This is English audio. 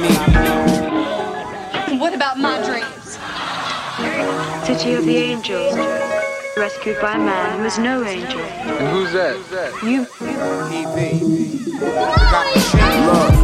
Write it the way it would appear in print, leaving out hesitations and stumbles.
What about my dreams? City of the Angels. Rescued by a man who is no angel. And who's that? You. Look.